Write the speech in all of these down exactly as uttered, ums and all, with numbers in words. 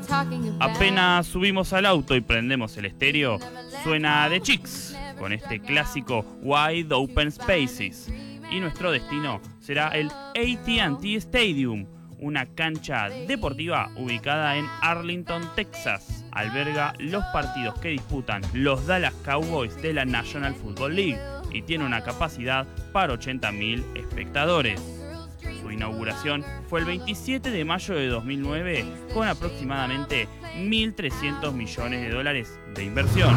Apenas subimos al auto y prendemos el estéreo, suena The Chicks con este clásico Wide Open Spaces. Y nuestro destino será el A T and T Stadium, una cancha deportiva ubicada en Arlington, Texas. Alberga los partidos que disputan los Dallas Cowboys de la National Football League y tiene una capacidad para ochenta mil espectadores. Su inauguración fue el veintisiete de mayo de dos mil nueve con aproximadamente mil trescientos millones de dólares de inversión.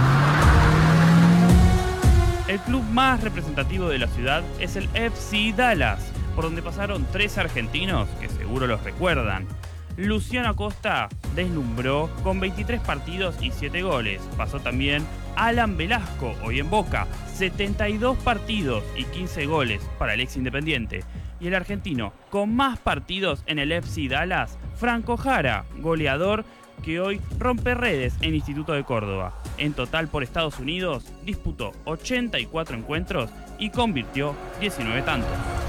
El club más representativo de la ciudad es el F C Dallas, por donde pasaron tres argentinos que seguro los recuerdan. Luciano Acosta deslumbró con veintitrés partidos y siete goles. Pasó también Alan Velasco, hoy en Boca, setenta y dos partidos y quince goles para el ex Independiente. Y el argentino con más partidos en el F C Dallas, Franco Jara, goleador que hoy rompe redes en Instituto de Córdoba. En total por Estados Unidos disputó ochenta y cuatro encuentros y convirtió diecinueve tantos.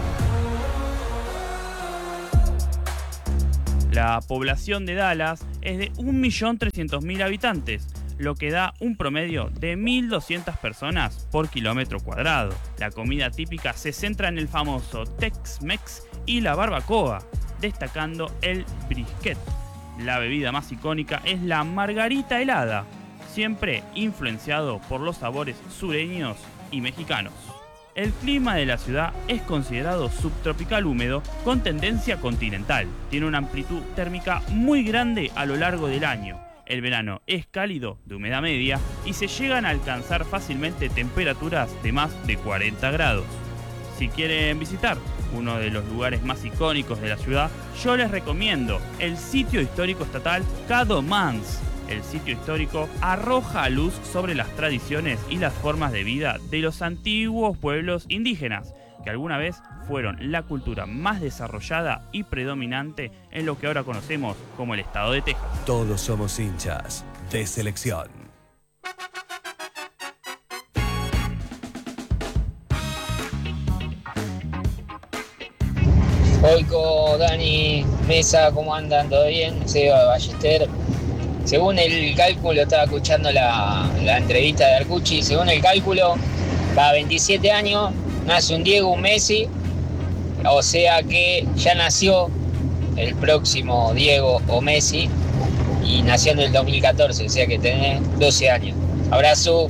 La población de Dallas es de un millón trescientos mil habitantes, lo que da un promedio de mil doscientas personas por kilómetro cuadrado. La comida típica se centra en el famoso Tex-Mex y la barbacoa, destacando el brisket. La bebida más icónica es la margarita helada, siempre influenciado por los sabores sureños y mexicanos. El clima de la ciudad es considerado subtropical húmedo con tendencia continental. Tiene una amplitud térmica muy grande a lo largo del año. El verano es cálido, de humedad media, y se llegan a alcanzar fácilmente temperaturas de más de cuarenta grados. Si quieren visitar uno de los lugares más icónicos de la ciudad, yo les recomiendo el sitio histórico estatal Caddo Mans. El sitio histórico arroja luz sobre las tradiciones y las formas de vida de los antiguos pueblos indígenas, que alguna vez fueron la cultura más desarrollada y predominante en lo que ahora conocemos como el estado de Texas. Todos somos hinchas de Selección. Oico, Dani, Mesa, ¿cómo andan? ¿Todo bien? Seba Ballester. Según el cálculo, estaba escuchando la, la entrevista de Arcucci, según el cálculo, cada veintisiete años nace un Diego, un Messi, o sea que ya nació el próximo Diego o Messi, y nació en el dos mil catorce, o sea que tenés doce años. Abrazo.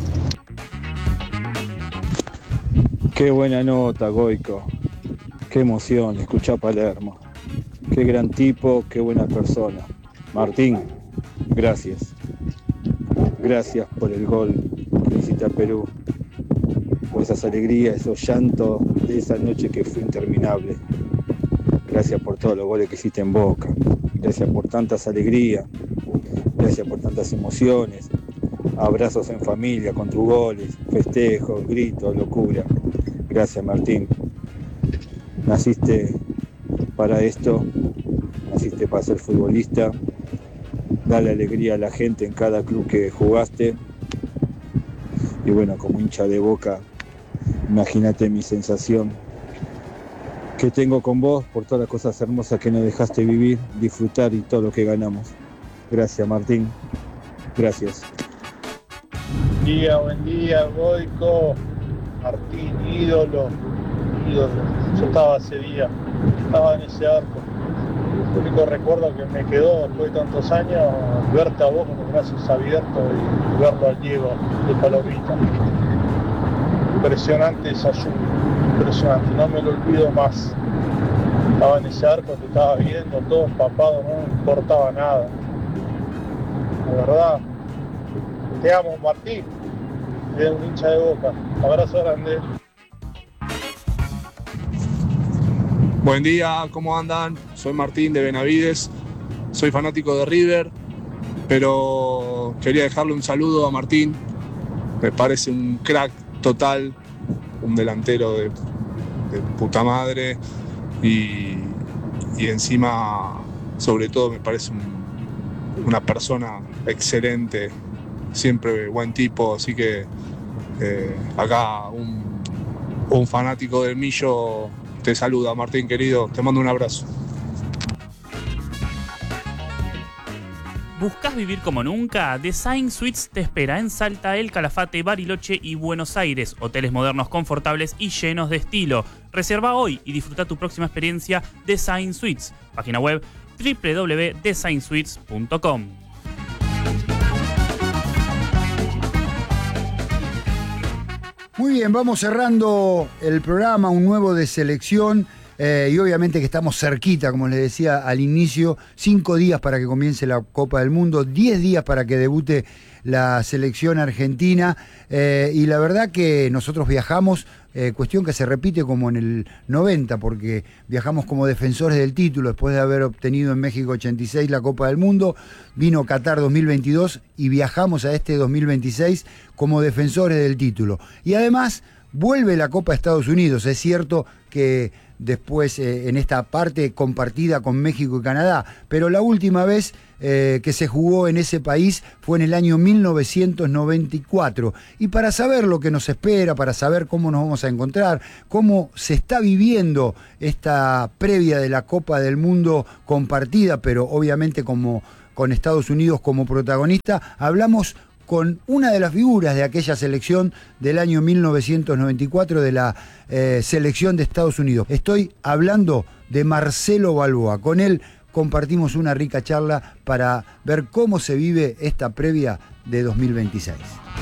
Qué buena nota, Goico. Qué emoción, escuchá Palermo. Qué gran tipo, qué buena persona. Martín, gracias. Gracias por el gol que hiciste a Perú. Por esas alegrías, esos llantos de esa noche que fue interminable. Gracias por todos los goles que hiciste en Boca. Gracias por tantas alegrías. Gracias por tantas emociones. Abrazos en familia con tus goles, festejos, gritos, locura. Gracias, Martín. Naciste para esto, naciste para ser futbolista, darle alegría a la gente en cada club que jugaste. Y bueno, como hincha de Boca, imagínate mi sensación que tengo con vos por todas las cosas hermosas que nos dejaste vivir, disfrutar y todo lo que ganamos. Gracias, Martín. Gracias. Buen día, buen día, Goico. Martín, ídolo, ídolo. Yo estaba ese día, estaba en ese arco. El único recuerdo que me quedó después de tantos años, verte a vos con los brazos abiertos y verlo al Diego de Palomita. Impresionante esa lluvia, impresionante, no me lo olvido más. Estaba en ese arco, te estaba viendo, todo empapado, no me importaba nada. La verdad, te amo, Martín, eres un hincha de Boca. Abrazo grande. Buen día, ¿cómo andan? Soy Martín de Benavides, soy fanático de River, pero quería dejarle un saludo a Martín. Me parece un crack total, un delantero de, de puta madre y, y encima, sobre todo, me parece un, una persona excelente, siempre buen tipo, así que eh, acá un, un fanático del Millo te saluda, Martín querido, te mando un abrazo. ¿Buscás vivir como nunca? Design Suites te espera en Salta, El Calafate, Bariloche y Buenos Aires. Hoteles modernos, confortables y llenos de estilo. Reserva hoy y disfruta tu próxima experiencia Design Suites. Página web doble u doble u doble u punto design suites punto com. Muy bien, vamos cerrando el programa, un nuevo de selección. Eh, y obviamente que estamos cerquita, como les decía al inicio, cinco días para que comience la Copa del Mundo, diez días para que debute la selección argentina, eh, y la verdad que nosotros viajamos, eh, cuestión que se repite como en el noventa, porque viajamos como defensores del título, después de haber obtenido en México ochenta y seis la Copa del Mundo, vino Qatar dos mil veintidós y viajamos a este dos mil veintiséis como defensores del título. Y además vuelve la Copa de Estados Unidos, es cierto que después eh, en esta parte compartida con México y Canadá, pero la última vez eh, que se jugó en ese país fue en el año mil novecientos noventa y cuatro. Y para saber lo que nos espera, para saber cómo nos vamos a encontrar, cómo se está viviendo esta previa de la Copa del Mundo compartida, pero obviamente como, con Estados Unidos como protagonista, hablamos con una de las figuras de aquella selección del año mil novecientos noventa y cuatro, de la eh, selección de Estados Unidos. Estoy hablando de Marcelo Balboa. Con él compartimos una rica charla para ver cómo se vive esta previa de dos mil veintiséis.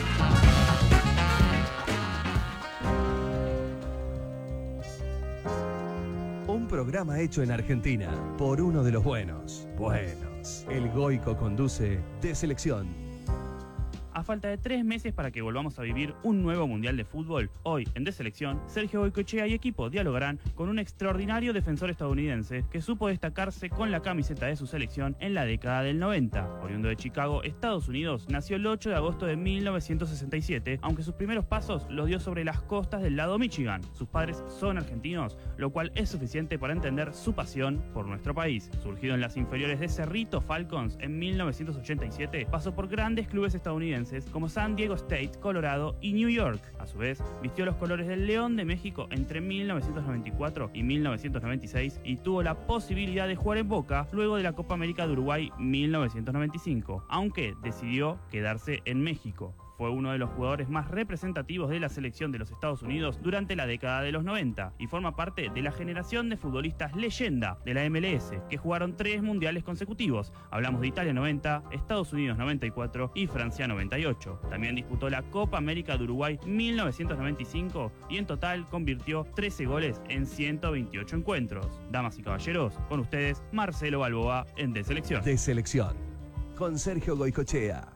Un programa hecho en Argentina por uno de los buenos. Buenos. El Goico conduce De Selección. A falta de tres meses para que volvamos a vivir un nuevo Mundial de Fútbol, hoy en De Selección, Sergio Goicoechea y equipo dialogarán con un extraordinario defensor estadounidense que supo destacarse con la camiseta de su selección en la década del noventa. Oriundo de Chicago, Estados Unidos, nació el ocho de agosto de mil novecientos sesenta y siete, aunque sus primeros pasos los dio sobre las costas del lado Michigan. Sus padres son argentinos, lo cual es suficiente para entender su pasión por nuestro país. Surgido en las inferiores de Cerrito Falcons en mil novecientos ochenta y siete, pasó por grandes clubes estadounidenses como San Diego State, Colorado y New York. A su vez, vistió los colores del León de México entre mil novecientos noventa y cuatro y mil novecientos noventa y seis y tuvo la posibilidad de jugar en Boca luego de la Copa América de Uruguay mil novecientos noventa y cinco, aunque decidió quedarse en México. Fue uno de los jugadores más representativos de la selección de los Estados Unidos durante la década de los noventa y forma parte de la generación de futbolistas leyenda de la M L S que jugaron tres mundiales consecutivos. Hablamos de Italia noventa, Estados Unidos noventa y cuatro y Francia noventa y ocho. También disputó la Copa América de Uruguay mil novecientos noventa y cinco y en total convirtió trece goles en ciento veintiocho encuentros. Damas y caballeros, con ustedes Marcelo Balboa en De Selección. De Selección, con Sergio Goicoechea.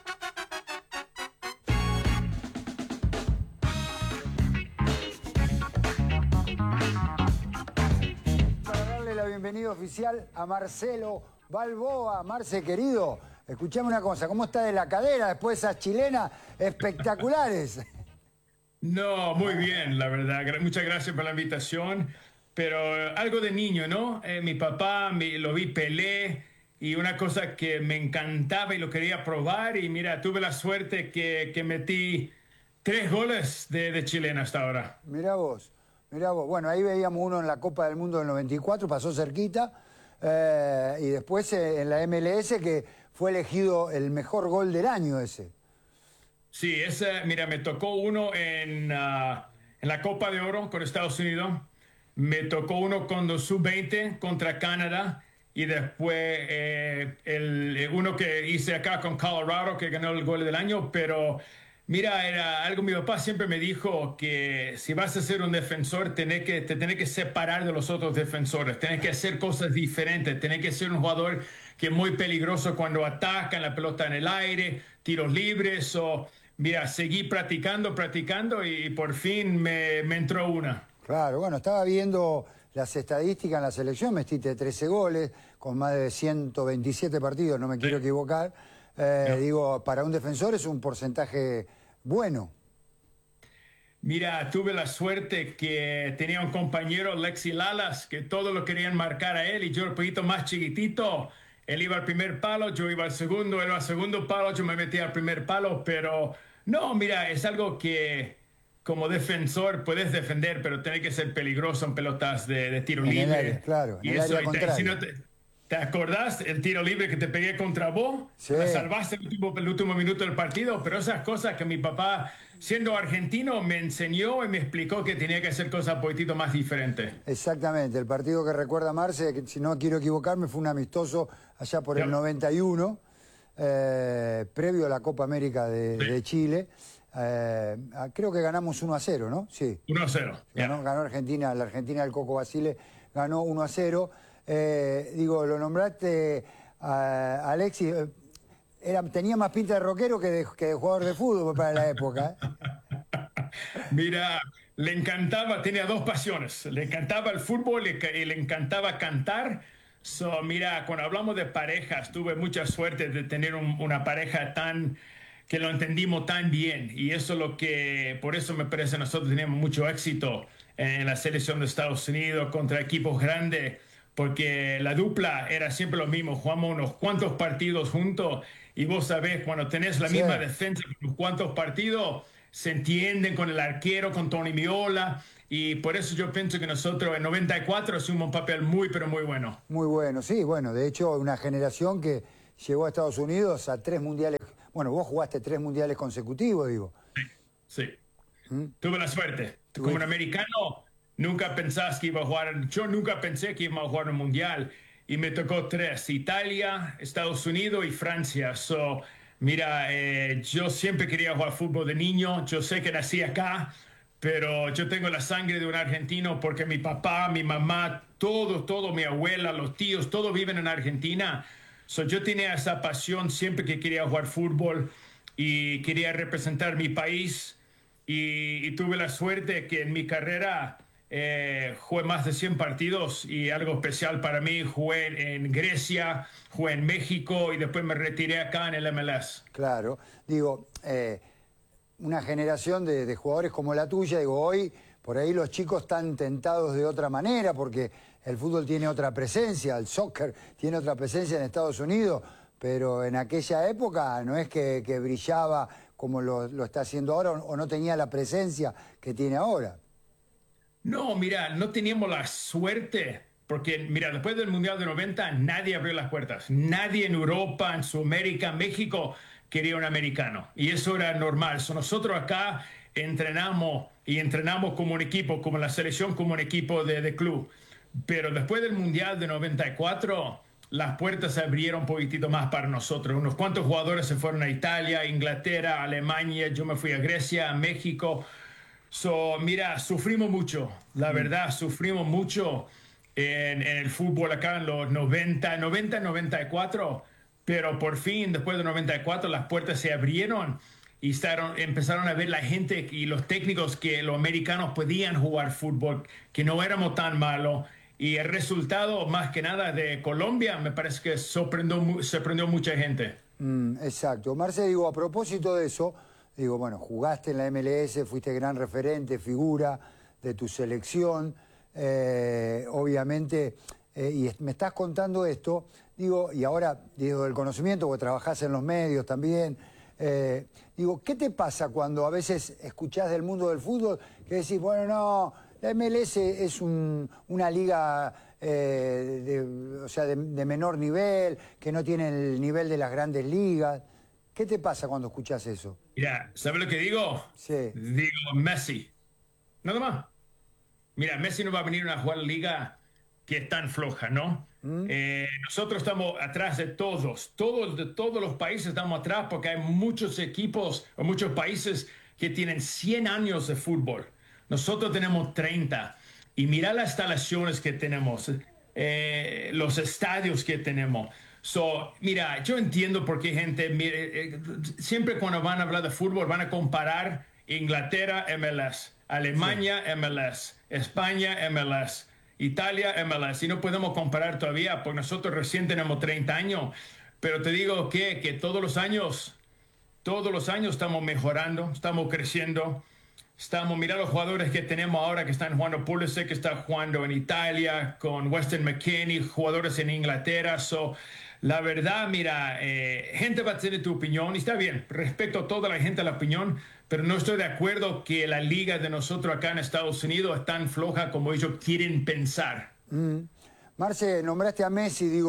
Bienvenido oficial a Marcelo Balboa. Marce, querido, escuchame una cosa, ¿cómo está de la cadera después de esas chilenas espectaculares? No, muy bien, la verdad. Muchas gracias por la invitación, pero algo de niño, ¿no? Eh, mi papá, mi, lo vi Pelé, y una cosa que me encantaba y lo quería probar, y mira, tuve la suerte que, que metí tres goles de, de chilena hasta ahora. Mirá vos. Mirá vos, bueno, ahí veíamos uno en la Copa del Mundo del noventa y cuatro, pasó cerquita, eh, y después eh, en la M L S que fue elegido el mejor gol del año ese. Sí, ese, mira, me tocó uno en, uh, en la Copa de Oro con Estados Unidos, me tocó uno con los sub veinte contra Canadá, y después eh, el, uno que hice acá con Colorado, que ganó el gol del año, pero... Mira, era algo, mi papá siempre me dijo que si vas a ser un defensor, tenés que, te tenés que separar de los otros defensores, tenés que hacer cosas diferentes, tenés que ser un jugador que es muy peligroso cuando atacan la pelota en el aire, tiros libres, o mira, seguí practicando, practicando y por fin me, me entró una. Claro, bueno, estaba viendo las estadísticas en la selección, metiste trece goles, con más de ciento veintisiete partidos, no me quiero sí. equivocar. Eh, no. Digo, para un defensor es un porcentaje bueno. Mira, tuve la suerte que tenía un compañero, Lexi Lalas, que todos lo querían marcar a él y yo un poquito más chiquitito. Él iba al primer palo, yo iba al segundo, él iba al segundo palo, yo me metía al primer palo, pero no, mira, es algo que como defensor puedes defender, pero tiene que ser peligroso en pelotas de, de tiro en libre. El área, claro, en y el eso, área y contraria. si no te, ¿Te acordás el tiro libre que te pegué contra vos? Sí. Me salvaste el último, el último minuto del partido, pero esas cosas que mi papá, siendo argentino, me enseñó y me explicó que tenía que hacer cosas un poquitito más diferentes. Exactamente, el partido que recuerda Marce, que si no quiero equivocarme, fue un amistoso allá por el Yep. noventa y uno, eh, previo a la Copa América de, Sí. de Chile. Eh, creo que ganamos uno a cero, ¿no? Sí. uno a cero. Ganó, ganó Argentina, la Argentina del Coco Basile ganó uno a cero. Eh, digo, lo nombraste a Alexis, eh, era, tenía más pinta de rockero que de, que de jugador de fútbol para la época. ¿eh? Mira, le encantaba, tenía dos pasiones. Le encantaba el fútbol y, y le encantaba cantar. So, mira, cuando hablamos de parejas, tuve mucha suerte de tener un, una pareja tan que lo entendimos tan bien. Y eso es lo que, por eso me parece, nosotros teníamos mucho éxito en la selección de Estados Unidos contra equipos grandes, porque la dupla era siempre lo mismo. Jugamos unos cuantos partidos juntos y vos sabés, cuando tenés la Sí. misma defensa, unos cuantos partidos, se entienden con el arquero, con Tony Miola, y por eso yo pienso que nosotros en noventa y cuatro hicimos un papel muy, pero muy bueno. Muy bueno, sí, bueno, de hecho, una generación que llegó a Estados Unidos a tres mundiales. Bueno, vos jugaste tres mundiales consecutivos, digo. Sí. ¿Mm? Tuve la suerte. Tuve- Como un americano, nunca pensás que iba a jugar, yo nunca pensé que iba a jugar un mundial, y me tocó tres: Italia, Estados Unidos y Francia. So, mira, eh, yo siempre quería jugar fútbol de niño. Yo sé que nací acá, pero yo tengo la sangre de un argentino porque mi papá, mi mamá, todo, todo, mi abuela, los tíos, todos viven en Argentina. So, yo tenía esa pasión siempre que quería jugar fútbol y quería representar mi país, y, y tuve la suerte que en mi carrera eh, jugué más de cien partidos, y algo especial para mí, jugué en Grecia, jugué en México y después me retiré acá en el M L S. Claro, digo, eh, una generación de, de jugadores como la tuya, digo, hoy por ahí los chicos están tentados de otra manera porque el fútbol tiene otra presencia, el soccer tiene otra presencia en Estados Unidos, pero en aquella época no es que, que brillaba como lo, lo está haciendo ahora, o, o no tenía la presencia que tiene ahora. No, mira, no teníamos la suerte, porque mira, después del Mundial de noventa nadie abrió las puertas. Nadie en Europa, en Sudamérica, México quería un americano, y eso era normal. So, nosotros acá entrenamos y entrenamos como un equipo, como la selección, como un equipo de, de club. Pero después del Mundial de noventa y cuatro, las puertas se abrieron un poquitito más para nosotros. Unos cuantos jugadores se fueron a Italia, Inglaterra, Alemania. Yo me fui a Grecia, a México. So, mira, sufrimos mucho, la verdad, sufrimos mucho en, en el fútbol acá en los noventa, noventa, noventa y cuatro, pero por fin, después de noventa y cuatro, las puertas se abrieron y estaron, empezaron a ver la gente y los técnicos que los americanos podían jugar fútbol, que no éramos tan malos. Y el resultado, más que nada, de Colombia, me parece que sorprendió, sorprendió mucha gente. Mm, exacto. Marce, digo, a propósito de eso, digo, bueno, jugaste en la M L S, fuiste gran referente, figura de tu selección, eh, obviamente, eh, y me estás contando esto, digo, y ahora, digo, del conocimiento, porque trabajás en los medios también, eh, digo, ¿qué te pasa cuando a veces escuchás del mundo del fútbol que decís, bueno, no, la M L S es un, una liga eh, de, o sea, de, de menor nivel, que no tiene el nivel de las grandes ligas? ¿Qué te pasa cuando escuchás eso? Mira, ¿sabes lo que digo? Sí. Digo Messi. Nada más. Mira, Messi no va a venir a jugar la liga que es tan floja, ¿no? ¿Mm? Eh, nosotros estamos atrás de todos. Todos, de todos los países estamos atrás porque hay muchos equipos o muchos países que tienen cien años de fútbol. Nosotros tenemos treinta. Y mira las instalaciones que tenemos, eh, los estadios que tenemos. So, mira, yo entiendo por qué gente, mire, eh, siempre cuando van a hablar de fútbol van a comparar Inglaterra, M L S, Alemania, sí. M L S, España, M L S, Italia, M L S. Y no podemos comparar todavía porque nosotros recién tenemos treinta años. Pero te digo que, que todos los años, todos los años estamos mejorando, estamos creciendo. Estamos, mira los jugadores que tenemos ahora que están jugando. Pulisic que está jugando en Italia, con Weston McKennie, jugadores en Inglaterra. So, la verdad, mira, eh, gente va a tener tu opinión y está bien, respeto a toda la gente la opinión, pero no estoy de acuerdo que la liga de nosotros acá en Estados Unidos es tan floja como ellos quieren pensar. Mm. Marce, nombraste a Messi, digo,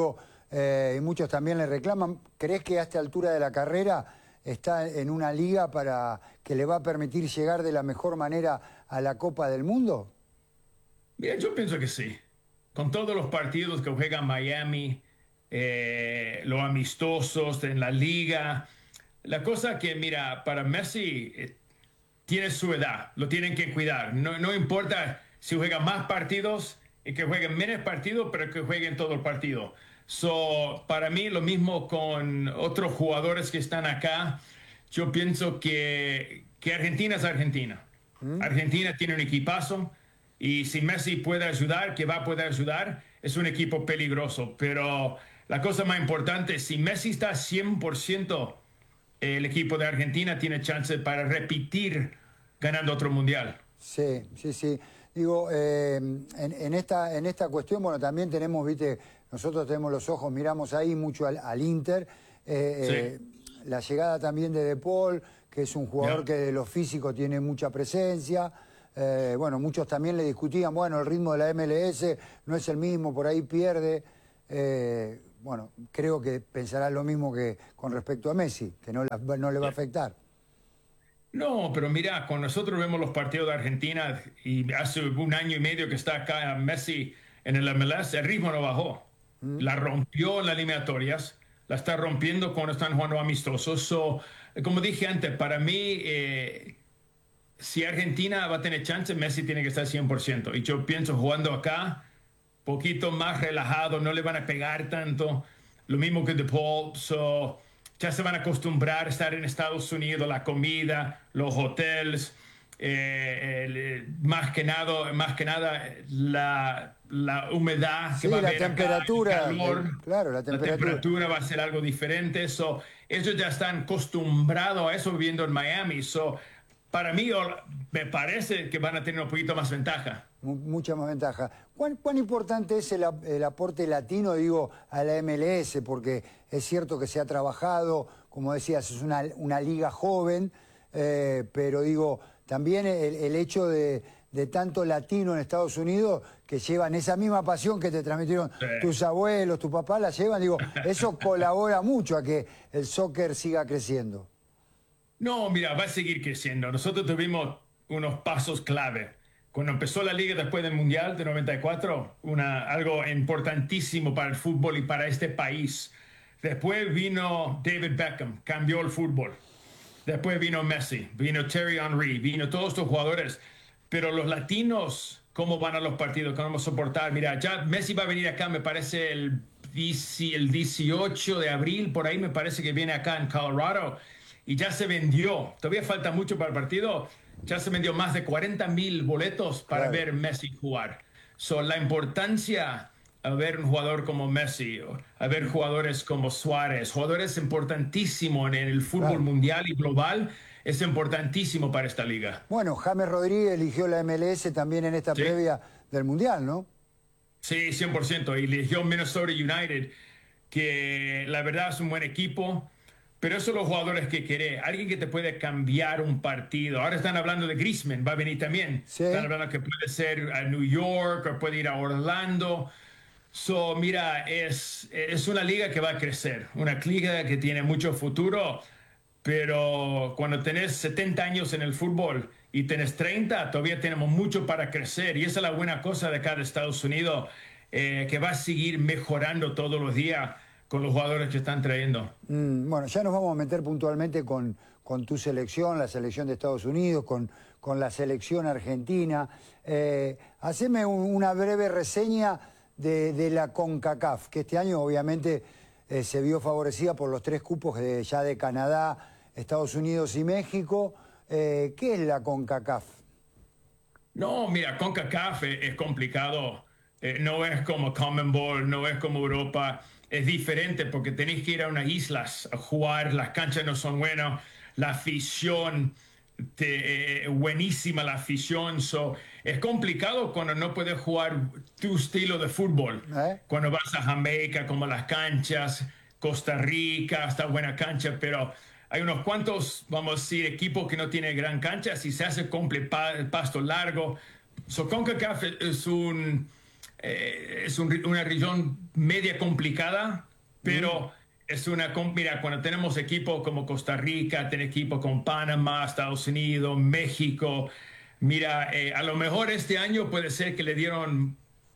eh, y muchos también le reclaman. ¿Crees que a esta altura de la carrera está en una liga para que le va a permitir llegar de la mejor manera a la Copa del Mundo? Mira, yo pienso que sí. Con todos los partidos que juega Miami, eh, los amistosos en la liga, la cosa que, mira, para Messi eh, tiene su edad, lo tienen que cuidar. No, no importa si juega más partidos y que jueguen menos partidos, pero que jueguen todo el partido. So, para mí, lo mismo con otros jugadores que están acá. Yo pienso que, que Argentina es Argentina. ¿Mm? Argentina tiene un equipazo. Y si Messi puede ayudar, que va a poder ayudar, es un equipo peligroso. Pero la cosa más importante, si Messi está cien por ciento, el equipo de Argentina tiene chance para repetir ganando otro mundial. Sí, sí, sí. Digo, eh, en, en, esta, en esta cuestión, bueno, también tenemos, viste, nosotros tenemos los ojos, miramos ahí mucho al, al Inter. Eh, sí. eh, la llegada también de De Paul, que es un jugador yeah. que de lo físico tiene mucha presencia. Eh, bueno, muchos también le discutían, bueno, el ritmo de la M L S no es el mismo, por ahí pierde. Eh, bueno, creo que pensará lo mismo que con respecto a Messi, que no, la, no le va a afectar. No, pero mira, cuando nosotros vemos los partidos de Argentina y hace un año y medio que está acá Messi en el M L S, el ritmo no bajó. Mm. La rompió en las eliminatorias, la está rompiendo cuando están jugando amistosos. So, como dije antes, para mí... Eh, si Argentina va a tener chance, Messi tiene que estar cien por ciento. Y yo pienso jugando acá, poquito más relajado, no le van a pegar tanto. Lo mismo que De Paul. So, ya se van a acostumbrar a estar en Estados Unidos, la comida, los hoteles, eh, el, más que nada, más que nada la, la humedad sí, que va a la haber temperatura, acá, el calor, el, claro, la temperatura. La temperatura va a ser algo diferente. So, ellos ya están acostumbrados a eso viviendo en Miami. So, para mí, me parece que van a tener un poquito más ventaja. Mucha más ventaja. ¿Cuán, cuán importante es el, el aporte latino, digo, a la M L S? Porque es cierto que se ha trabajado, como decías, es una, una liga joven, eh, pero digo, también el, el hecho de, de tanto latino en Estados Unidos que llevan esa misma pasión que te transmitieron sí. tus abuelos, tu papá, la llevan, digo, eso colabora mucho a que el soccer siga creciendo. No, mira, va a seguir creciendo. Nosotros tuvimos unos pasos clave. Cuando empezó la liga después del Mundial de noventa y cuatro, una, algo importantísimo para el fútbol y para este país. Después vino David Beckham, cambió el fútbol. Después vino Messi, vino Thierry Henry, vino todos estos jugadores. Pero los latinos, ¿cómo van a los partidos? ¿Cómo vamos a soportar? Mira, ya Messi va a venir acá, me parece, el, el dieciocho de abril, por ahí me parece que viene acá en Colorado. Y ya se vendió, todavía falta mucho para el partido, ya se vendió más de cuarenta mil boletos para claro. ver Messi jugar. So, la importancia de ver un jugador como Messi, a ver jugadores como Suárez, jugadores importantísimos en el fútbol claro. mundial y global, es importantísimo para esta liga. Bueno, James Rodríguez eligió la M L S también en esta sí. previa del Mundial, ¿no? Sí, cien por ciento, eligió Minnesota United, que la verdad es un buen equipo. Pero esos son los jugadores que querés. Alguien que te puede cambiar un partido. Ahora están hablando de Griezmann, va a venir también. Sí. Están hablando que puede ser a New York o puede ir a Orlando. So, mira, es, es una liga que va a crecer. Una liga que tiene mucho futuro. Pero cuando tenés setenta años en el fútbol y tenés treinta, todavía tenemos mucho para crecer. Y esa es la buena cosa de acá de Estados Unidos, eh, que va a seguir mejorando todos los días con los jugadores que están trayendo. Mm, bueno, ya nos vamos a meter puntualmente con, con tu selección, la selección de Estados Unidos, con, con la selección argentina. Eh, haceme un, una breve reseña de, de la CONCACAF, que este año obviamente eh, se vio favorecida por los tres cupos de, ya de Canadá, Estados Unidos y México. Eh, ¿Qué es la CONCACAF? No, mira, CONCACAF es, es complicado. Eh, no es como CONMEBOL, no es como Europa. Es diferente porque tenéis que ir a unas islas a jugar, las canchas no son buenas, la afición, te, eh, buenísima la afición. So, es complicado cuando no puedes jugar tu estilo de fútbol. ¿Eh? Cuando vas a Jamaica, como las canchas, Costa Rica, está buena cancha, pero hay unos cuantos, vamos a decir, equipos que no tienen gran cancha, si se hace completo el pasto largo. So, CONCACAF es un... Eh, es un, una región media complicada pero mm. es una, mira, cuando tenemos equipos como Costa Rica, tenemos equipos con Panamá, Estados Unidos, México, mira, eh, a lo mejor este año puede ser que le dieron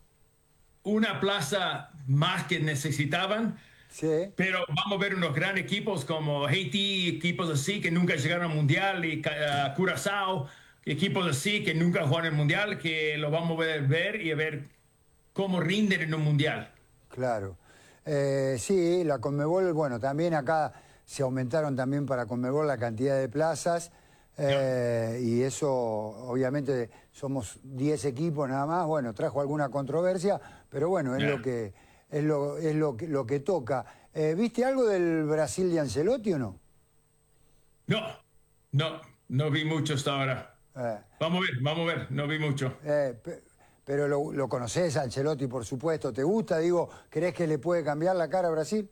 una plaza más que necesitaban, sí. Pero vamos a ver unos grandes equipos como Haití, equipos así que nunca llegaron al Mundial, y uh, Curazao, equipos así que nunca jugaron el Mundial, que lo vamos a ver, ver y a ver cómo rinden en un Mundial. Claro. Eh, sí, la Conmebol, bueno, también acá se aumentaron también para Conmebol la cantidad de plazas. Eh, y eso, obviamente, somos diez equipos nada más. Bueno, trajo alguna controversia, pero bueno, es yeah. lo que es lo, es lo que, lo que toca. Eh, ¿Viste algo del Brasil de Ancelotti o no? No, no, no vi mucho hasta ahora. Eh. Vamos a ver, vamos a ver, no vi mucho. Eh, pe pero lo, lo conocés, Ancelotti, por supuesto. ¿Te gusta? Digo, ¿crees que le puede cambiar la cara a Brasil?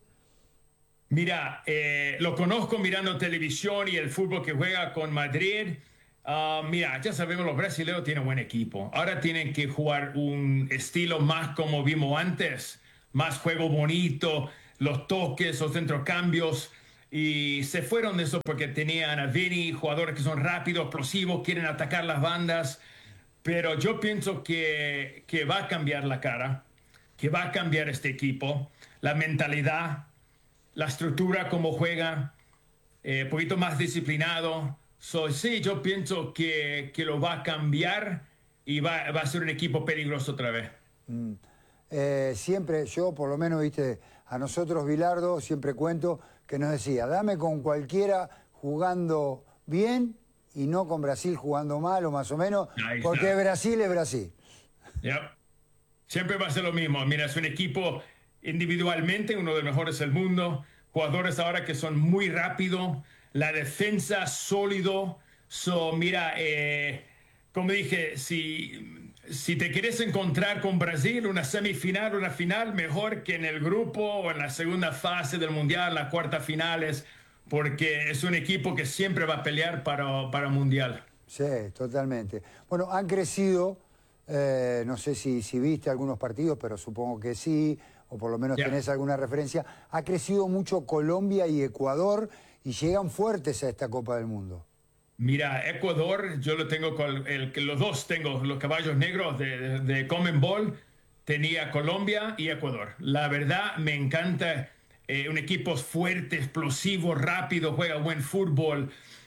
Mira, eh, lo conozco mirando televisión y el fútbol que juega con Madrid. Uh, mira, ya sabemos, los brasileños tienen buen equipo. Ahora tienen que jugar un estilo más como vimos antes. Más juego bonito, los toques, los centrocambios. Y se fueron de eso porque tenían a Vini, jugadores que son rápidos, explosivos, quieren atacar las bandas. Pero yo pienso que, que va a cambiar la cara, que va a cambiar este equipo, la mentalidad, la estructura, cómo juega, eh, un poquito más disciplinado. So, sí, yo pienso que, que lo va a cambiar y va, va a ser un equipo peligroso otra vez. Mm. Eh, siempre, yo por lo menos, viste, a nosotros, Bilardo, siempre cuento que nos decía, dame con cualquiera jugando bien y no con Brasil jugando mal o más o menos, Ahí porque está. Brasil es Brasil. Yep. Siempre va a ser lo mismo. Mira, es un equipo individualmente uno de los mejores del mundo, jugadores ahora que son muy rápidos, la defensa sólido. So, mira, eh, como dije, si, si te quieres encontrar con Brasil, una semifinal, una final, mejor que en el grupo o en la segunda fase del Mundial, las cuartas finales, porque es un equipo que siempre va a pelear para, para Mundial. Sí, totalmente. Bueno, han crecido, eh, no sé si, si viste algunos partidos, pero supongo que sí, o por lo menos yeah. tenés alguna referencia. Ha crecido mucho Colombia y Ecuador y llegan fuertes a esta Copa del Mundo. Mira, Ecuador, yo lo tengo con el que los dos tengo, los caballos negros de, de, de Conmebol, tenía Colombia y Ecuador. La verdad, me encanta eh, un equipo fuerte, explosivo, rápido, juega buen fútbol.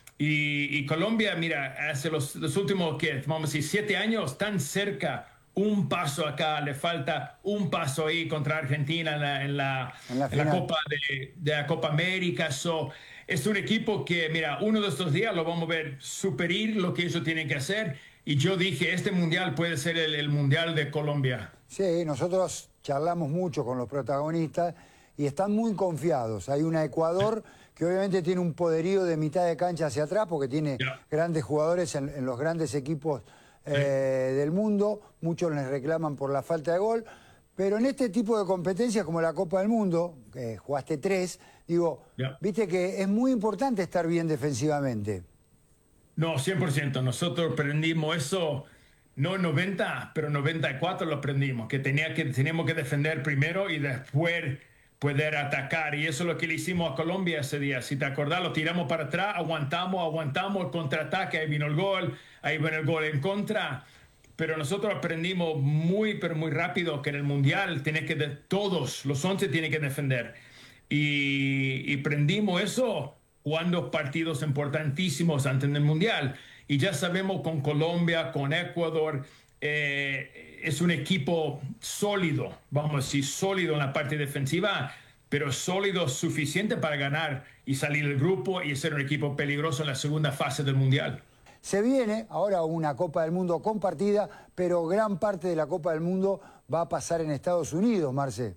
Y, y Colombia, mira, hace los, los últimos, ¿qué? Vamos a decir, siete años, tan cerca. Un paso acá, le falta un paso ahí contra Argentina en la, en la, en la, en la Copa de, de la Copa América. So, es un equipo que, mira, uno de estos días lo vamos a ver superar lo que ellos tienen que hacer. Y yo dije, este mundial puede ser el, el mundial de Colombia. Sí, nosotros charlamos mucho con los protagonistas y están muy confiados. Hay una Ecuador que obviamente tiene un poderío de mitad de cancha hacia atrás porque tiene yeah. grandes jugadores en, en los grandes equipos Eh, sí. del mundo, muchos les reclaman por la falta de gol, pero en este tipo de competencias como la Copa del Mundo, que jugaste tres, digo, yeah. viste que es muy importante estar bien defensivamente. No, cien por ciento, nosotros aprendimos eso, no noventa, pero noventa y cuatro lo aprendimos, que, tenía que teníamos que defender primero y después poder atacar, y eso es lo que le hicimos a Colombia ese día. Si te acordás, lo tiramos para atrás, aguantamos, aguantamos el contraataque, ahí vino el gol, ahí vino el gol en contra, pero nosotros aprendimos muy, pero muy rápido que en el Mundial tiene que de, todos, los once tienen que defender, y, y aprendimos eso jugando partidos importantísimos antes del Mundial, y ya sabemos con Colombia, con Ecuador, Eh, es un equipo sólido, vamos a decir, sólido en la parte defensiva, pero sólido suficiente para ganar y salir del grupo y ser un equipo peligroso en la segunda fase del Mundial. Se viene ahora una Copa del Mundo compartida, pero gran parte de la Copa del Mundo va a pasar en Estados Unidos, Marce.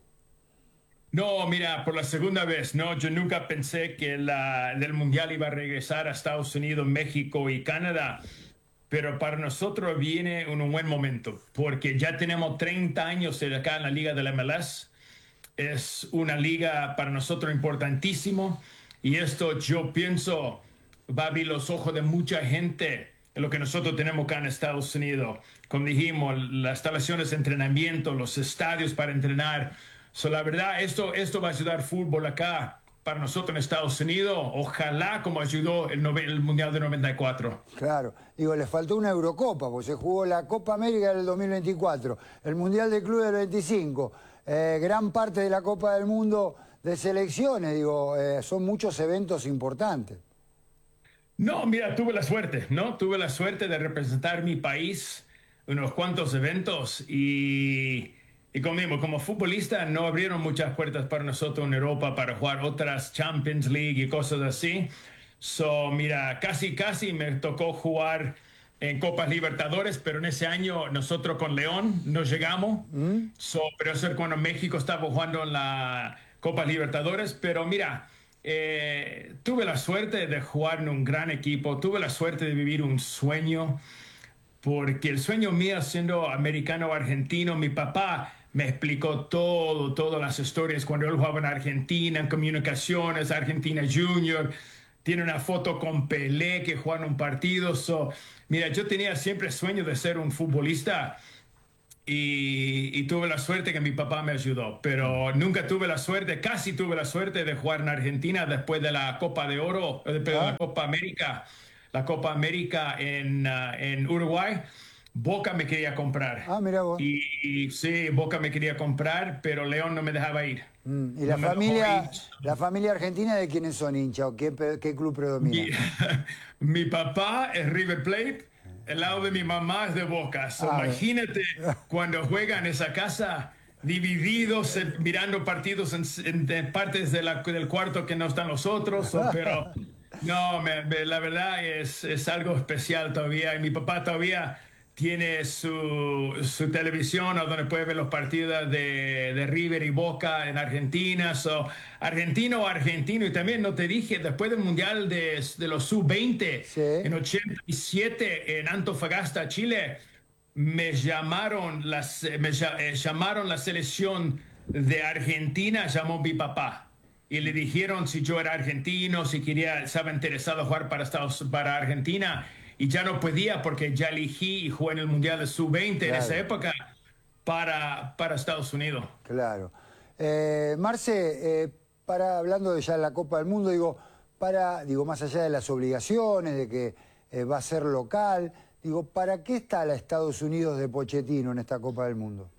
No, mira, por la segunda vez, no, yo nunca pensé que la, del Mundial iba a regresar a Estados Unidos, México y Canadá. Pero para nosotros viene un buen momento, porque ya tenemos treinta años acá en la Liga de la M L S. Es una liga para nosotros importantísimo, y esto yo pienso va a abrir los ojos de mucha gente en lo que nosotros tenemos acá en Estados Unidos. Como dijimos, las instalaciones de entrenamiento, los estadios para entrenar. So, la verdad, esto, esto va a ayudar fútbol acá para nosotros en Estados Unidos. Ojalá como ayudó el, nove- el Mundial de noventa y cuatro. Claro, digo, le faltó una Eurocopa, porque se jugó la Copa América del dos mil veinticuatro, el Mundial de Club del veinticinco, eh, gran parte de la Copa del Mundo de selecciones, digo, eh, son muchos eventos importantes. No, mira, tuve la suerte, ¿no? Tuve la suerte de representar mi país en unos cuantos eventos y, y como digo, como futbolista no abrieron muchas puertas para nosotros en Europa para jugar otras Champions League y cosas así. So, mira, casi, casi me tocó jugar en Copas Libertadores, pero en ese año nosotros con León no llegamos. Mm. So, pero eso es cuando México estaba jugando en la Copa Libertadores, pero mira... Eh, tuve la suerte de jugar en un gran equipo, tuve la suerte de vivir un sueño, porque el sueño mío siendo americano argentino, mi papá me explicó todo, todas las historias cuando él jugaba en Argentina, en comunicaciones, Argentina Junior, tiene una foto con Pelé que jugaron un partido. So, mira, yo tenía siempre sueño de ser un futbolista. Y, y tuve la suerte que mi papá me ayudó, pero nunca tuve la suerte, casi tuve la suerte de jugar en Argentina después de la Copa de Oro, después de la Copa América, la Copa América en, uh, en Uruguay. Boca me quería comprar. Ah, mira vos. Y, y sí, Boca me quería comprar, pero León no me dejaba ir. Mm, ¿Y la no familia la familia argentina de quiénes son hinchas o qué, qué club predomina? Mi, mi papá es River Plate. El lado de mi mamá es de Boca. So, ah, imagínate cuando juegan en esa casa, divididos, eh, mirando partidos en, en, en partes de la, del cuarto que no están los otros. So, pero no, me, me, la verdad es, es algo especial todavía. Y mi papá todavía tiene su, su televisión donde puede ver los partidos de, de River y Boca en Argentina. So, argentino, argentino. Y también no te dije, después del Mundial de, de los sub veinte, sí, en ochenta y siete en Antofagasta, Chile, me llamaron, las, me eh, llamaron la selección de Argentina, llamó mi papá. Y le dijeron si yo era argentino, si quería, estaba interesado en jugar para, Estados, para Argentina. Y ya no podía porque ya elegí y jugué en el Mundial de sub veinte, claro, en esa época para, para Estados Unidos. Claro. Eh, Marce, eh, para, hablando de ya la Copa del Mundo, digo, para, digo, más allá de las obligaciones, de que eh, va a ser local, digo, ¿para qué está la Estados Unidos de Pochettino en esta Copa del Mundo?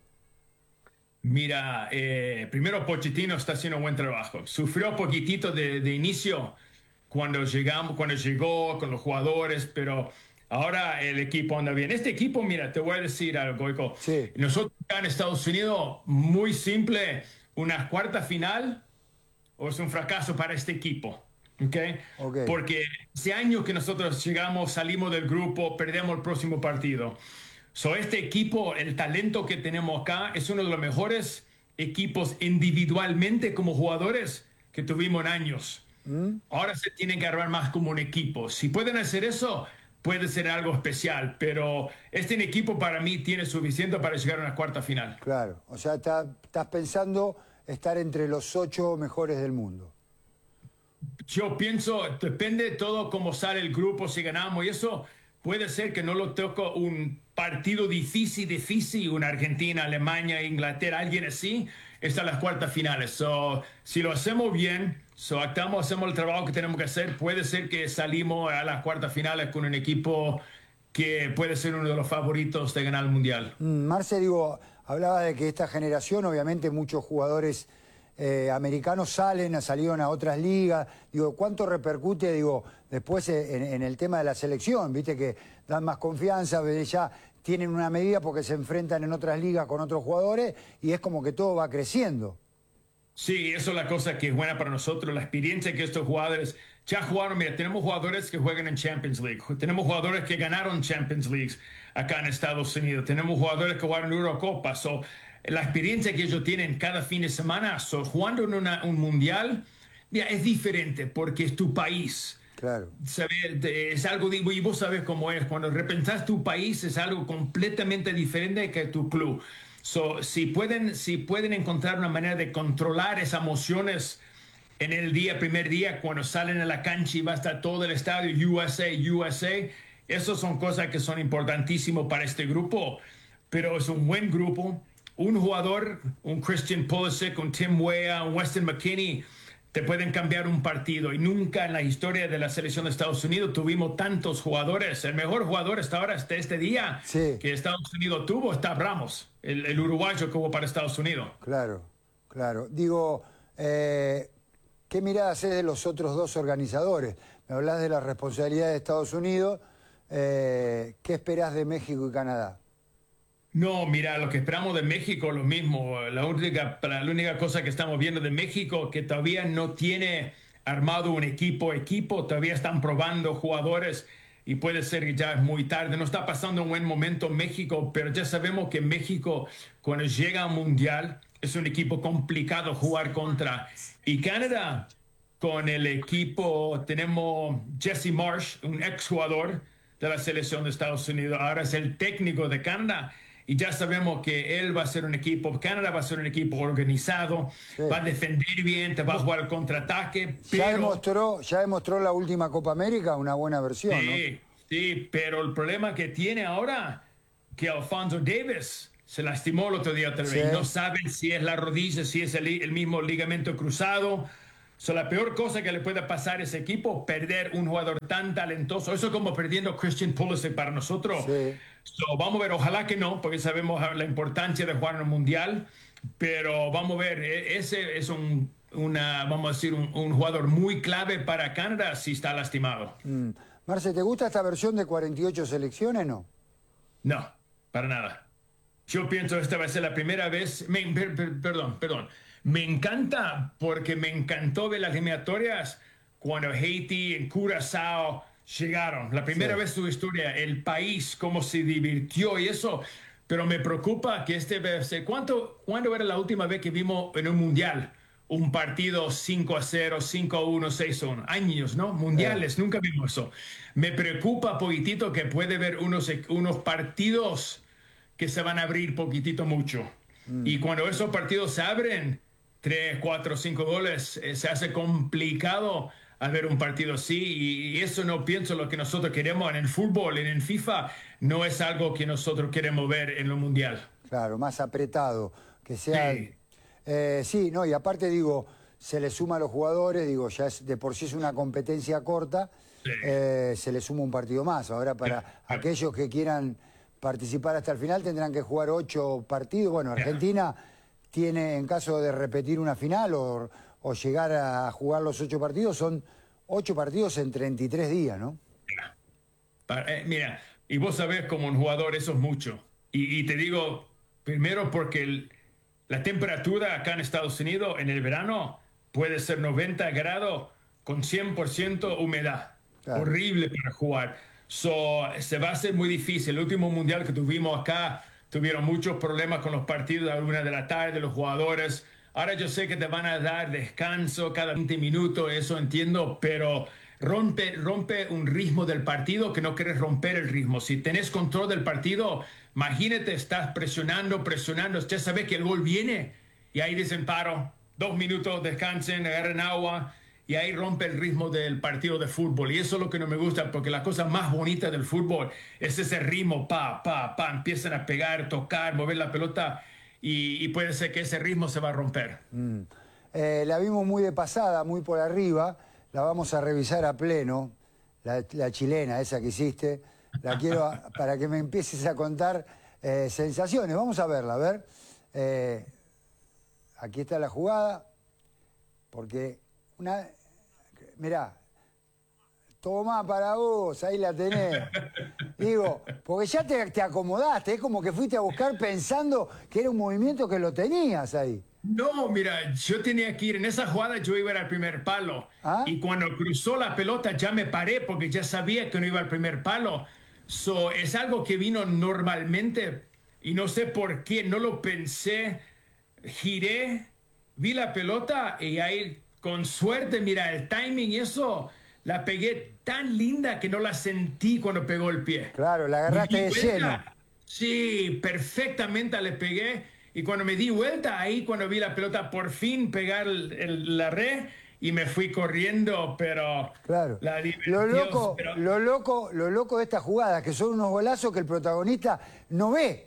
Mira, eh, primero Pochettino está haciendo un buen trabajo. Sufrió poquitito de, de inicio cuando llegamos, cuando llegó con los jugadores, pero ahora el equipo anda bien. Este equipo, mira, te voy a decir algo, Goico. Sí. Nosotros acá en Estados Unidos, muy simple, una cuarta final o es un fracaso para este equipo. ¿Okay? Okay. Porque ese año que nosotros llegamos, salimos del grupo, perdemos el próximo partido. So, este equipo, el talento que tenemos acá, es uno de los mejores equipos individualmente como jugadores que tuvimos en años. ¿Mm? Ahora se tienen que armar más como un equipo. Si pueden hacer eso, puede ser algo especial. Pero este equipo para mí tiene suficiente para llegar a una cuarta final. Claro, o sea, está, estás pensando estar entre los ocho mejores del mundo. Yo pienso, depende todo cómo sale el grupo, si ganamos y eso, puede ser que no lo toco un partido difícil, difícil, una Argentina, Alemania, Inglaterra, alguien así, están las cuartas finales. So, si lo hacemos bien, so, actamos, hacemos el trabajo que tenemos que hacer, puede ser que salimos a las cuartas finales con un equipo que puede ser uno de los favoritos de ganar el Mundial. Mm, Marce, digo, hablaba de que esta generación, obviamente muchos jugadores Eh, americanos salen, salieron a otras ligas, digo, ¿cuánto repercute, digo, después en, en el tema de la selección? Viste que dan más confianza, ya tienen una medida porque se enfrentan en otras ligas con otros jugadores y es como que todo va creciendo. Sí, eso es la cosa que es buena para nosotros, la experiencia que estos jugadores ya jugaron. Mira, tenemos jugadores que juegan en Champions League, tenemos jugadores que ganaron Champions League acá en Estados Unidos, tenemos jugadores que jugaron en Eurocopa. So, la experiencia que ellos tienen cada fin de semana, so, jugando en una, un mundial, mira, es diferente porque es tu país. Claro. ¿Sabe? Es algo, y vos sabes cómo es, cuando repensás tu país es algo completamente diferente que tu club. So, si, pueden, si pueden encontrar una manera de controlar esas emociones en el día, primer día, cuando salen a la cancha y va a estar todo el estadio, U S A, U S A, esas son cosas que son importantísimas para este grupo, pero es un buen grupo. un jugador, un Christian Pulisic, un Tim Weah, un Weston McKennie, te pueden cambiar un partido. Y nunca en la historia de la selección de Estados Unidos tuvimos tantos jugadores. El mejor jugador hasta ahora, hasta este día, sí. que Estados Unidos tuvo, está Ramos, el, el uruguayo que hubo para Estados Unidos. Claro, claro. Digo, eh, ¿qué mirada haces de los otros dos organizadores? Me hablas de la responsabilidad de Estados Unidos. Eh, ¿Qué esperás de México y Canadá? No, mira, lo que esperamos de México, lo mismo. La única, la única cosa que estamos viendo de México, que todavía no tiene armado un equipo, equipo, todavía están probando jugadores y puede ser que ya es muy tarde. No está pasando un buen momento México, pero ya sabemos que México, cuando llega al Mundial, es un equipo complicado jugar contra. Y Canadá, con el equipo, tenemos Jesse Marsh, un exjugador de la selección de Estados Unidos, ahora es el técnico de Canadá. Y ya sabemos que él va a ser un equipo, Canadá va a ser un equipo organizado, sí. va a defender bien, te va a jugar al contraataque. Pero... Ya demostró, ya demostró la última Copa América una buena versión, sí, ¿no? Sí, pero el problema que tiene ahora, que Alphonso Davies se lastimó el otro día otra vez. Sí. No saben si es la rodilla, si es el, el mismo ligamento cruzado. So, la peor cosa que le puede pasar a ese equipo, perder un jugador tan talentoso. Eso es como perdiendo a Christian Pulisic para nosotros. Sí. So, vamos a ver, ojalá que no, porque sabemos la importancia de jugar en el Mundial. Pero vamos a ver, ese es un, una, vamos a decir, un, un jugador muy clave para Canadá si está lastimado. Mm. Marce, ¿te gusta esta versión de cuarenta y ocho selecciones, no? No, para nada. Yo pienso que esta va a ser la primera vez... Me, per, per, perdón, perdón. Me encanta porque me encantó ver las eliminatorias cuando Haití y Curazao llegaron. La primera sí. vez en su historia, el país, cómo se divirtió y eso. Pero me preocupa que este... ¿Cuánto, ¿Cuándo era la última vez que vimos en un mundial un partido cinco a cero, cinco a uno, seis a uno? Años, ¿no? Mundiales, sí. nunca vimos eso. Me preocupa poquitito que puede haber unos, unos partidos que se van a abrir poquitito mucho. Mm. Y cuando esos partidos se abren... tres, cuatro, cinco goles, eh, se hace complicado a ver un partido así y eso no pienso lo que nosotros queremos en el fútbol, en el FIFA, no es algo que nosotros queremos ver en lo mundial. Claro, más apretado, que sea... Sí, eh, sí no, y aparte digo, se le suma a los jugadores, digo, ya es, de por sí es una competencia corta, sí. eh, se le suma un partido más. Ahora para yeah. aquellos que quieran participar hasta el final tendrán que jugar ocho partidos. Bueno, Argentina... Yeah. tiene, en caso de repetir una final o, o llegar a jugar los ocho partidos, son ocho partidos en treinta y tres días, ¿no? Mira, eh, mira y vos sabés como un jugador eso es mucho. Y, y te digo, primero porque el, la temperatura acá en Estados Unidos en el verano puede ser noventa grados con cien por ciento humedad. Claro. Horrible para jugar. So, se va a hacer muy difícil. El último mundial que tuvimos acá, tuvieron muchos problemas con los partidos a la una de la tarde, los jugadores. Ahora yo sé que te van a dar descanso cada veinte minutos, eso entiendo, pero rompe, rompe un ritmo del partido que no quieres romper el ritmo. Si tenés control del partido, imagínate, estás presionando, presionando, ya sabes que el gol viene y ahí dicen paro, dos minutos, descansen, agarren agua. Y ahí rompe el ritmo del partido de fútbol. Y eso es lo que no me gusta, porque la cosa más bonita del fútbol es ese ritmo, pa, pa, pa, empiezan a pegar, tocar, mover la pelota, y, y puede ser que ese ritmo se va a romper. Mm. Eh, la vimos muy de pasada, muy por arriba, la vamos a revisar a pleno, la, la chilena esa que hiciste, la quiero a, para que me empieces a contar eh, sensaciones. Vamos a verla, a ver. Eh, aquí está la jugada, porque... Una, mirá, toma para vos, ahí la tenés. Digo, porque ya te, te acomodaste, es como que fuiste a buscar pensando que era un movimiento que lo tenías ahí. No, mira, yo tenía que ir, en esa jugada yo iba al primer palo. ¿Ah? Y cuando cruzó la pelota ya me paré porque ya sabía que no iba al primer palo. So, es algo que vino normalmente y no sé por qué, no lo pensé, giré, vi la pelota y ahí... Con suerte, mira, el timing y eso, la pegué tan linda que no la sentí cuando pegó el pie. Claro, la agarraste de lleno. Sí, perfectamente le pegué. Y cuando me di vuelta, ahí cuando vi la pelota por fin pegar el, el, la red, y me fui corriendo, pero Claro. la Lo diversión, loco, pero- lo loco, lo loco de esta jugada, que son unos golazos que el protagonista no ve.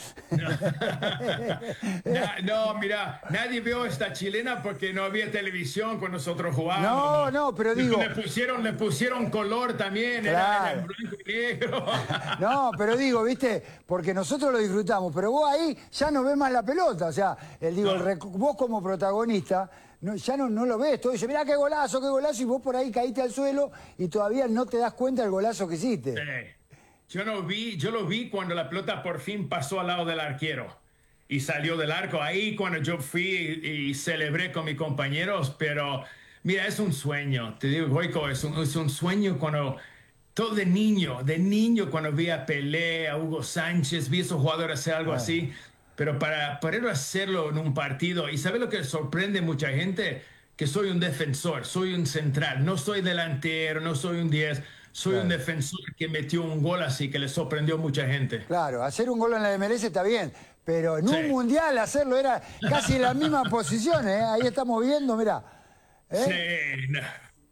Na- no, mira, nadie vio esta chilena porque no había televisión cuando nosotros jugábamos. No, no, pero digo- Le pusieron, le pusieron color también, era, Claro. era en blanco y negro. No, pero digo, viste, porque nosotros lo disfrutamos, pero vos ahí ya no ves más la pelota. O sea, el, digo, No. el rec- vos como protagonista no, ya no, no lo ves. Todo dice, mirá qué golazo, qué golazo, y vos por ahí caíste al suelo y todavía no te das cuenta del golazo que hiciste. Eh, Yo no vi, yo lo vi cuando la pelota por fin pasó al lado del arquero y salió del arco. Ahí cuando yo fui y, y celebré con mis compañeros, pero mira, es un sueño. Te digo, Goico, es un, es un sueño cuando todo de niño, de niño cuando vi a Pelé, a Hugo Sánchez, vi a esos jugadores hacer algo así. Pero para poder hacerlo en un partido, y ¿sabes lo que sorprende a mucha gente? Que soy un defensor, soy un central, no soy delantero, no soy un diez, soy Claro. un defensor que metió un gol así que le sorprendió a mucha gente. Claro, hacer un gol en la M L S está bien, pero en Sí. un mundial hacerlo era casi la misma posición, ¿eh? Ahí estamos viendo, mirá. ¿Eh? Sí, no.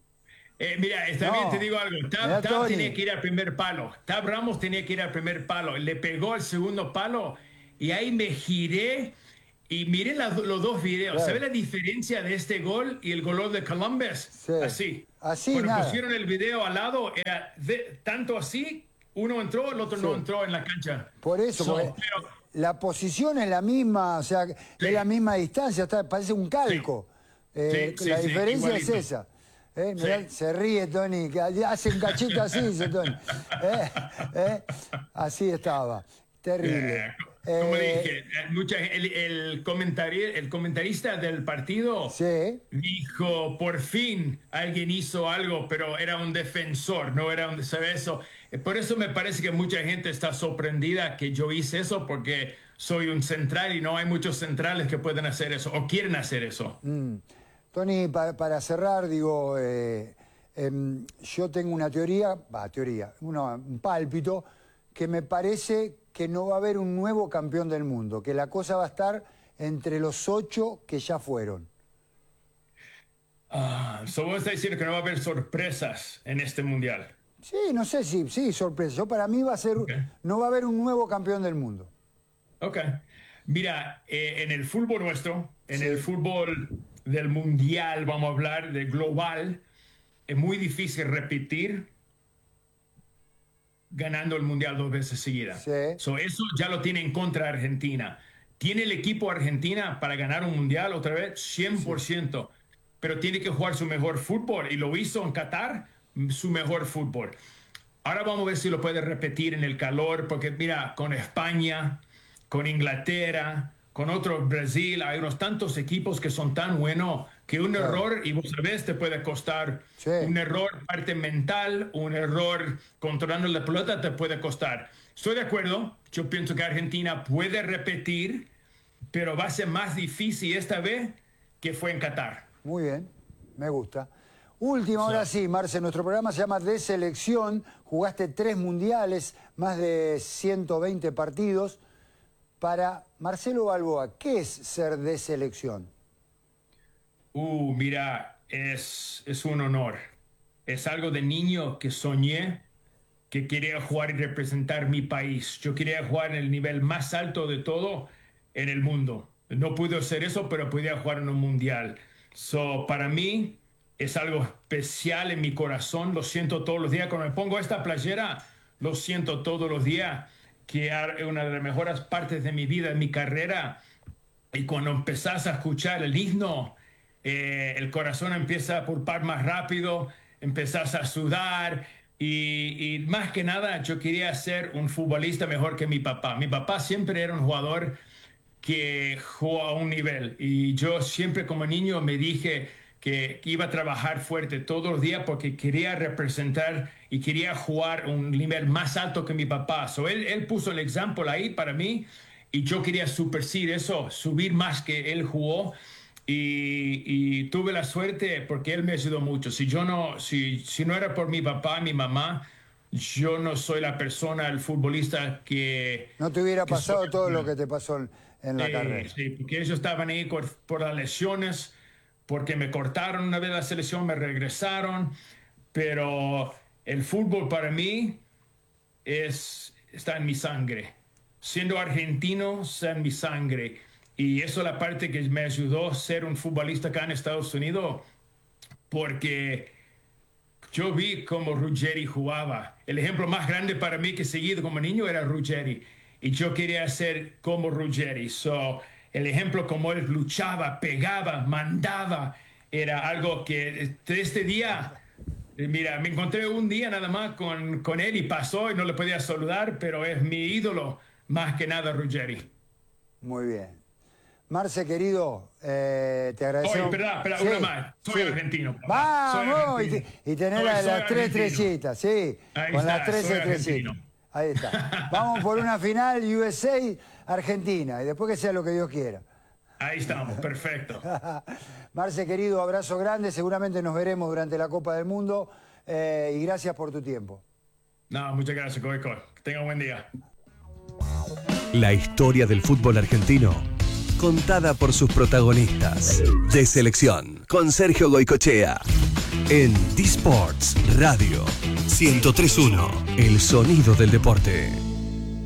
Eh, mira, está No. bien, te digo algo. Tab, Mirá, Tab Tony. tenía que ir al primer palo. Tab Ramos tenía que ir al primer palo. Le pegó al segundo palo y ahí me giré y miré las- los dos videos. Claro. ¿Sabes la diferencia de este gol y el gol de Columbus? Sí. Así. Así, Cuando nada. pusieron el video al lado, era de- tanto así, uno entró, el otro no Sí. entró en la cancha. Por eso, So, porque pero- la posición es la misma, o sea, es la misma distancia, está, parece un calco. Eh, Sí, sí, la sí, diferencia igualito. es esa. Eh, mirá, Sí. se ríe Tony, que hace un cachito así, dice Tony. Eh, eh, Así estaba. Terrible. Eh, Como Eh, dije, eh, mucha- el, el, comentari- el comentarista del partido Sí. dijo, por fin alguien hizo algo, pero era un defensor, no era un... ¿Sabes eso? Eh, Por eso me parece que mucha gente está sorprendida que yo hice eso, porque soy un central y no hay muchos centrales que pueden hacer eso o quieren hacer eso. Mm. Tony, pa- para cerrar, digo, eh, em, yo tengo una teoría, va, teoría, una- un pálpito, que me parece que no va a haber un nuevo campeón del mundo, que la cosa va a estar entre los ocho que ya fueron. Ah, so vos estás diciendo que no va a haber sorpresas en este mundial. Sí, no sé si, sí, sorpresa. Yo para mí va a ser, Ok. no va a haber un nuevo campeón del mundo. Ok. Mira, eh, en el fútbol nuestro, en Sí. el fútbol del mundial, vamos a hablar de global, es muy difícil repetir ganando el mundial dos veces seguidas. Sí. So, eso ya lo tiene en contra Argentina. ¿Tiene el equipo Argentina para ganar un mundial otra vez? cien por ciento. Pero tiene que jugar su mejor fútbol y lo hizo en Qatar, su mejor fútbol. Ahora vamos a ver si lo puede repetir en el calor, porque mira, con España, con Inglaterra, con otros Brasil, hay unos tantos equipos que son tan buenos que un Claro. error, y vos sabés, te puede costar. Sí. Un error parte mental, un error controlando la pelota te puede costar. Estoy de acuerdo, yo pienso que Argentina puede repetir, pero va a ser más difícil esta vez que fue en Qatar. Muy bien, me gusta. Última, ahora sí, Marce, nuestro programa se llama De Selección. Jugaste tres mundiales, más de ciento veinte partidos. Para Marcelo Balboa, ¿qué es ser de selección? Uh, mira, es, es un honor. Es algo de niño que soñé, que quería jugar y representar mi país. Yo quería jugar en el nivel más alto de todo en el mundo. No pude hacer eso, pero podía jugar en un mundial. So, para mí es algo especial en mi corazón. Lo siento todos los días. Cuando me pongo esta playera, lo siento todos los días. Que es una de las mejores partes de mi vida, en mi carrera. Y cuando empezás a escuchar el himno, eh, el corazón empieza a pulpar más rápido, empezás a sudar y, y más que nada yo quería ser un futbolista mejor que mi papá. Mi papá siempre era un jugador que jugó a un nivel y yo siempre como niño me dije que iba a trabajar fuerte todos los días porque quería representar y quería jugar un nivel más alto que mi papá. So, él, él puso el ejemplo ahí para mí y yo quería superar eso, subir más que él jugó. Y, y tuve la suerte porque él me ayudó mucho. Si yo no, si, si no era por mi papá, mi mamá, yo no soy la persona, el futbolista que... No te hubiera que pasado soy. todo lo que te pasó en, en la Sí, carrera. sí, porque ellos estaban ahí por, por las lesiones, porque me cortaron una vez la selección, me regresaron, pero el fútbol para mí es, está en mi sangre. Siendo argentino, está en mi sangre. Y eso es la parte que me ayudó a ser un futbolista acá en Estados Unidos, porque yo vi cómo Ruggeri jugaba. El ejemplo más grande para mí que seguí como niño era Ruggeri. Y yo quería ser como Ruggeri. So, el ejemplo como él luchaba, pegaba, mandaba, era algo que este día, mira, me encontré un día nada más con, con él y pasó y no le podía saludar, pero es mi ídolo más que nada Ruggeri. Muy bien. Marce, querido, eh, te agradecemos. Oye, espera, espera, sí, una más. Soy sí. argentino. Vamos, soy argentino. y, te, y tener soy, la, soy las tres argentino. estrellitas, sí. Ahí con está, las tres soy estrellitas. argentino. Ahí está. Vamos por una final U S A Argentina y después que sea lo que Dios quiera. Ahí estamos, perfecto. Marce, querido, abrazo grande. Seguramente nos veremos durante la Copa del Mundo eh, y gracias por tu tiempo. No, muchas gracias, Goico. Que tenga un buen día. La historia del fútbol argentino, contada por sus protagonistas. De Selección, con Sergio Goicochea. En D-Sports Radio ciento tres punto uno, el sonido del deporte.